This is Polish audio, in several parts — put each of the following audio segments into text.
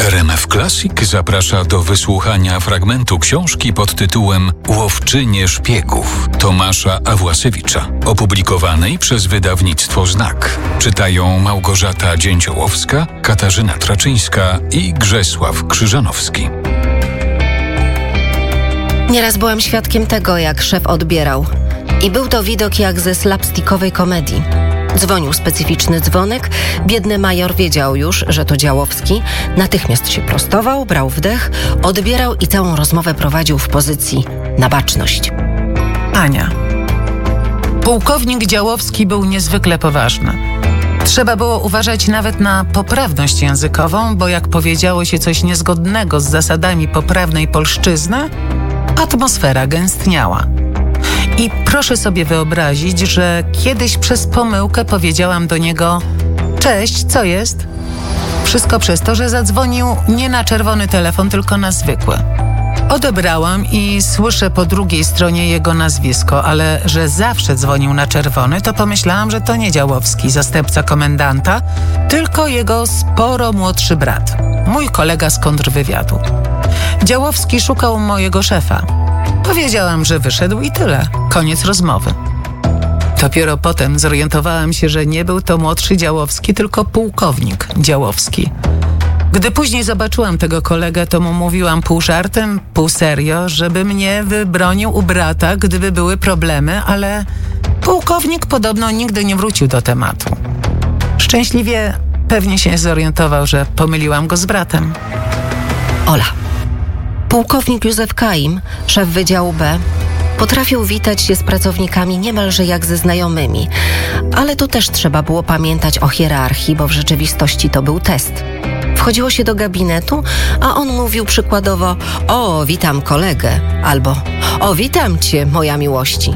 RMF Classic zaprasza do wysłuchania fragmentu książki pod tytułem Łowczynie szpiegów Tomasza Awłasiewicza, opublikowanej przez wydawnictwo Znak. Czytają Małgorzata Dzięciołowska, Katarzyna Traczyńska i Grzesław Krzyżanowski. Nieraz byłam świadkiem tego, jak szef odbierał. I był to widok jak ze slapstickowej komedii. Dzwonił specyficzny dzwonek, biedny major wiedział już, że to Działowski, natychmiast się prostował, brał wdech, odbierał i całą rozmowę prowadził w pozycji na baczność. Ania. Pułkownik Działowski był niezwykle poważny. Trzeba było uważać nawet na poprawność językową, bo jak powiedziało się coś niezgodnego z zasadami poprawnej polszczyzny, atmosfera gęstniała. I proszę sobie wyobrazić, że kiedyś przez pomyłkę powiedziałam do niego: cześć, co jest? Wszystko przez to, że zadzwonił nie na czerwony telefon, tylko na zwykły. Odebrałam i słyszę po drugiej stronie jego nazwisko, ale że zawsze dzwonił na czerwony, to pomyślałam, że to nie Działowski, zastępca komendanta, tylko jego sporo młodszy brat, mój kolega z kontrwywiadu. Działowski szukał mojego szefa. Powiedziałam, że wyszedł i tyle. Koniec rozmowy. Dopiero potem zorientowałam się, że nie był to młodszy Działowski, tylko pułkownik Działowski. Gdy później zobaczyłam tego kolegę, to mu mówiłam pół żartem, pół serio, żeby mnie wybronił u brata, gdyby były problemy, ale pułkownik podobno nigdy nie wrócił do tematu. Szczęśliwie pewnie się zorientował, że pomyliłam go z bratem. Ola. Pułkownik Józef Kaim, szef Wydziału B, potrafił witać się z pracownikami niemalże jak ze znajomymi. Ale tu też trzeba było pamiętać o hierarchii, bo w rzeczywistości to był test. Wchodziło się do gabinetu, a on mówił przykładowo: o, witam kolegę, albo o, witam cię, moja miłości.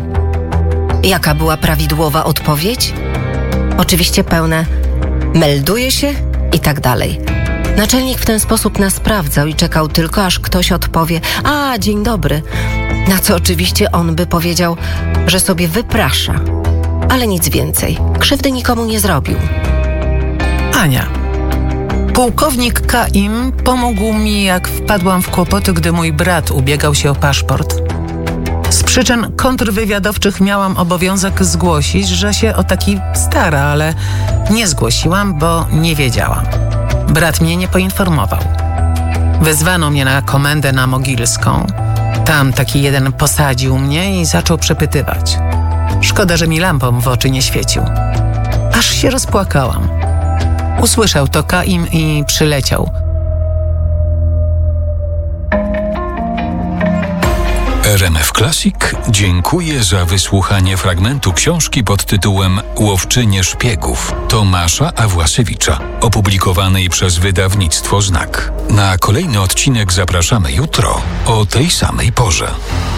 Jaka była prawidłowa odpowiedź? Oczywiście pełne melduje się i tak dalej. Naczelnik w ten sposób nas sprawdzał i czekał tylko, aż ktoś odpowie: a, dzień dobry. Na co oczywiście on by powiedział, że sobie wyprasza. Ale nic więcej. Krzywdy nikomu nie zrobił. Ania. Pułkownik Kaim pomógł mi, jak wpadłam w kłopoty, gdy mój brat ubiegał się o paszport. Z przyczyn kontrwywiadowczych miałam obowiązek zgłosić, że się o taki stara, ale nie zgłosiłam, bo nie wiedziałam. Brat mnie nie poinformował. Wezwano mnie na komendę na Mogilską. Tam taki jeden posadził mnie i zaczął przepytywać. Szkoda, że mi lampą w oczy nie świecił. Aż się rozpłakałam. Usłyszał to Kaim i przyleciał. RMF Classic dziękuję za wysłuchanie fragmentu książki pod tytułem Łowczynie szpiegów Tomasza Awłasiewicza, opublikowanej przez wydawnictwo Znak. Na kolejny odcinek zapraszamy jutro o tej samej porze.